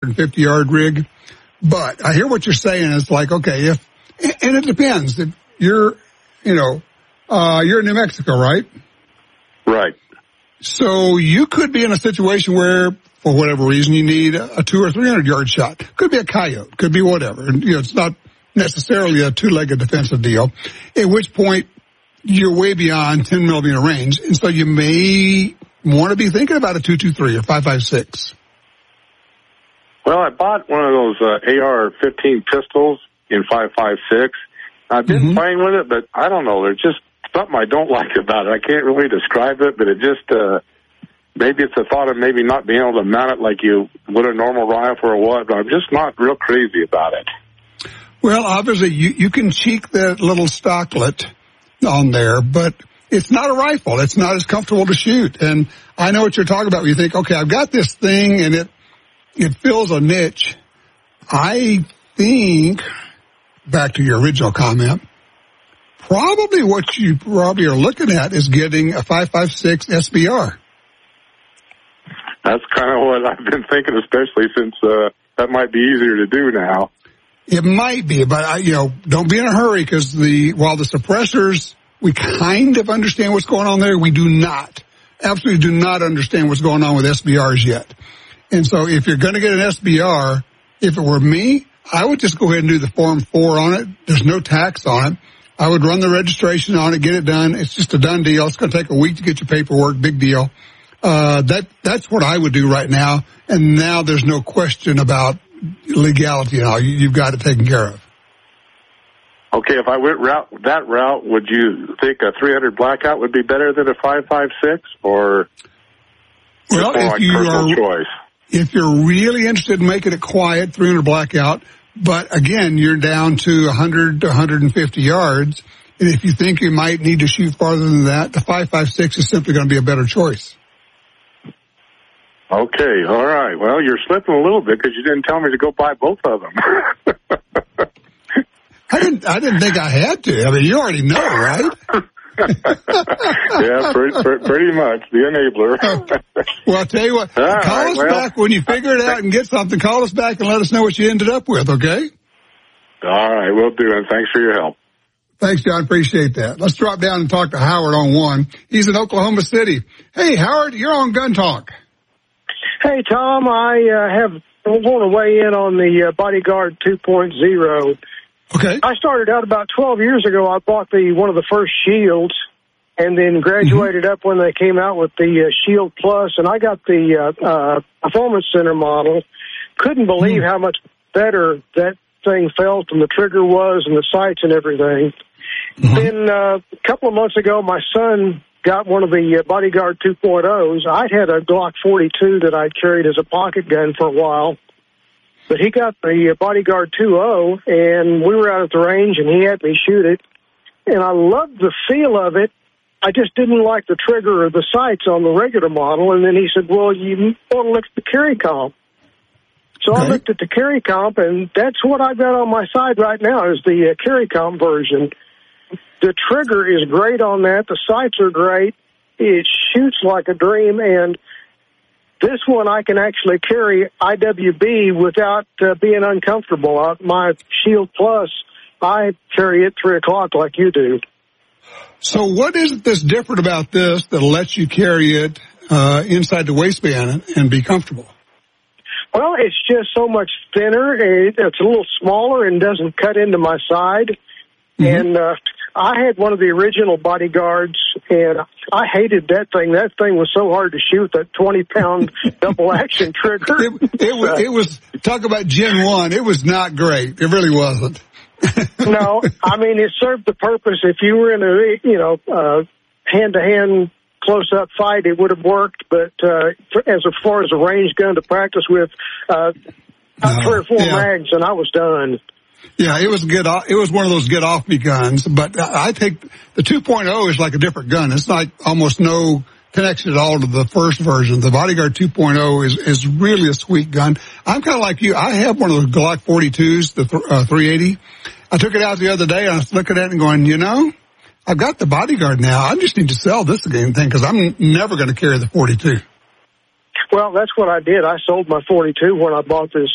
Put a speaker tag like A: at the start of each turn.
A: 50-yard rig. But I hear what you're saying. It's like, okay, and it depends. If you're in New Mexico, right?
B: Right.
A: So you could be in a situation where, for whatever reason, you need a 200 or 300-yard shot. Could be a coyote. Could be whatever. And, it's not necessarily a two-legged defensive deal, at which point you're way beyond 10 millimeter range. And so you may want to be thinking about a 223 or 5.56.
B: Well, I bought one of those AR-15 pistols in 5.56. I've been playing with it, but I don't know. There's just something I don't like about it. I can't really describe it, but it just, maybe it's the thought of maybe not being able to mount it like you would a normal rifle or what, but I'm just not real crazy about it.
A: Well, obviously, you can cheek that little stocklet on there, but it's not a rifle. It's not as comfortable to shoot. And I know what you're talking about when you think, okay, I've got this thing, and it fills a niche. I think, back to your original comment, probably what you probably are looking at is getting a 5.56 SBR.
B: That's kind of what I've been thinking, especially since that might be easier to do now.
A: It might be, but don't be in a hurry, because while the suppressors, we kind of understand what's going on there, we absolutely do not understand what's going on with SBRs yet. And so if you're going to get an SBR, if it were me, I would just go ahead and do the Form 4 on it. There's no tax on it. I would run the registration on it, get it done. It's just a done deal. It's going to take a week to get your paperwork. Big deal. That's what I would do right now. And now there's no question about legality and all. You've got it taken care of.
B: Okay, if I went that route, would you think a 300 blackout would be better than a 5.56, or
A: well, if you're really interested in making it quiet, 300 blackout, but again, you're down to 100 to 150 yards, and if you think you might need to shoot farther than that, the 5.56 is simply going to be a better choice.
B: Okay, all right. Well, you're slipping a little bit because you didn't tell me to go buy both of them.
A: I didn't think I had to. I mean, you already know, right?
B: Yeah, pretty much. The enabler.
A: Well, I'll tell you what. Call us back when you figure it out and get something. Call us back and let us know what you ended up with, okay?
B: All right, we'll do it. Thanks for your help.
A: Thanks, John. Appreciate that. Let's drop down and talk to Howard on one. He's in Oklahoma City. Hey, Howard, you're on Gun Talk.
C: Hey, Tom, I want to weigh in on the Bodyguard 2.0.
A: Okay.
C: I started out about 12 years ago. I bought one of the first Shields, and then graduated up when they came out with the Shield Plus, and I got the Performance Center model. Couldn't believe how much better that thing felt, and the trigger was, and the sights and everything. Then a couple of months ago, my son got one of the Bodyguard 2.0s. I'd had a Glock 42 that I'd carried as a pocket gun for a while, but he got the Bodyguard 2.0, and we were out at the range, and he had me shoot it, and I loved the feel of it. I just didn't like the trigger or the sights on the regular model, and then he said, well, you want to look at the carry comp. So I looked at the carry comp, and that's what I've got on my side right now is the carry comp version. The trigger is great on that. The sights are great. It shoots like a dream, and this one I can actually carry IWB without being uncomfortable. My Shield Plus, I carry it 3 o'clock like you do.
A: So what is it that's different about this that lets you carry it inside the waistband and be comfortable?
C: Well, it's just so much thinner. It's a little smaller and doesn't cut into my side. And I had one of the original Bodyguards, and I hated that thing. That thing was so hard to shoot, that 20-pound double-action trigger.
A: It was, talk about Gen 1, it was not great. It really wasn't.
C: No, I mean, it served the purpose. If you were in a, hand-to-hand close-up fight, it would have worked. But as far as a range gun to practice with, 3 or 4 mags, and I was done.
A: Yeah, it was good. It was one of those get-off-me guns. But I think the 2.0 is like a different gun. It's like almost no connection at all to the first version. The Bodyguard 2.0 is really a sweet gun. I'm kind of like you. I have one of those Glock 42s, the 380. I took it out the other day, and I was looking at it and going, I've got the Bodyguard now. I just need to sell this again thing because I'm never going to carry the 42.
C: Well, that's what I did. I sold my 42 when I bought this